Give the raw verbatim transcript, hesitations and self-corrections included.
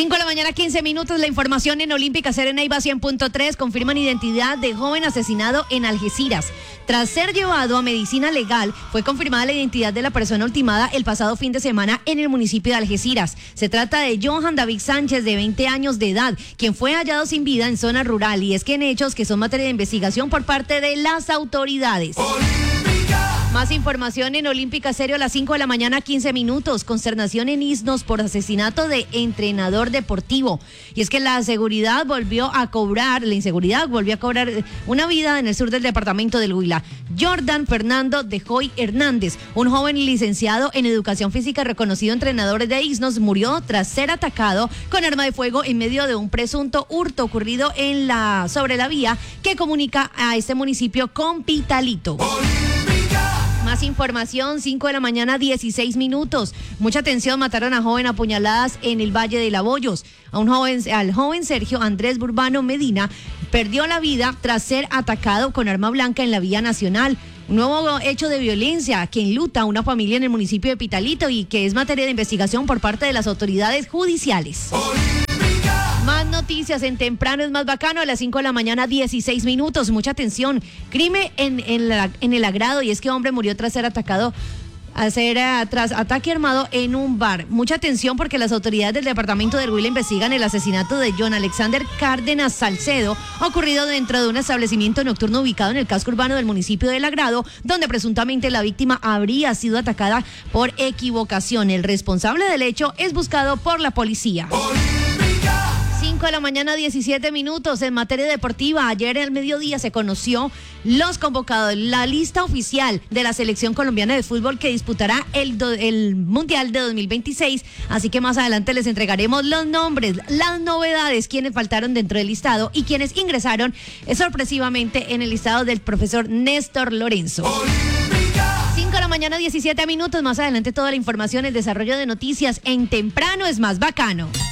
cinco de la mañana, quince minutos. La información en Olímpica Sereneiva cien punto tres. Confirman identidad de joven asesinado en Algeciras. Tras ser llevado a medicina legal, fue confirmada la identidad de la persona ultimada el pasado fin de semana en el municipio de Algeciras. Se trata de Johan David Sánchez, de veinte años de edad, quien fue hallado sin vida en zona rural. Y es que en hechos que son materia de investigación por parte de las autoridades. Más información en Olímpica Serio a las cinco de la mañana, quince minutos. Consternación en Isnos por asesinato de entrenador deportivo. Y es que la seguridad volvió a cobrar, la inseguridad volvió a cobrar una vida en el sur del departamento del Huila. Jordan Fernando de Joy Hernández, un joven licenciado en educación física, reconocido entrenador de Isnos, murió tras ser atacado con arma de fuego en medio de un presunto hurto ocurrido en la, sobre la vía que comunica a este municipio con Pitalito. Más información, cinco de la mañana, dieciséis minutos. Mucha atención, mataron a joven a puñaladas en el Valle de Laboyos. A un joven, al joven Sergio Andrés Burbano Medina perdió la vida tras ser atacado con arma blanca en la vía nacional. Un nuevo hecho de violencia que enluta a una familia en el municipio de Pitalito y que es materia de investigación por parte de las autoridades judiciales. Más noticias en Temprano es más bacano a las cinco de la mañana, dieciséis minutos. Mucha atención. Crimen en, en, la, en el Agrado, y es que hombre murió tras ser atacado, hacer, uh, tras ataque armado en un bar. Mucha atención porque las autoridades del departamento del Huila investigan el asesinato de John Alexander Cárdenas Salcedo, ocurrido dentro de un establecimiento nocturno ubicado en el casco urbano del municipio del Agrado, donde presuntamente la víctima habría sido atacada por equivocación. El responsable del hecho es buscado por la policía. cinco de la mañana, diecisiete minutos. En materia deportiva, ayer al mediodía se conoció los convocados, la lista oficial de la selección colombiana de fútbol que disputará el, do, el Mundial de dos mil veintiséis, así que más adelante les entregaremos los nombres, las novedades, quienes faltaron dentro del listado y quienes ingresaron eh, sorpresivamente en el listado del profesor Néstor Lorenzo. cinco de la mañana, diecisiete minutos. Más adelante toda la información, el desarrollo de noticias en Temprano es más bacano.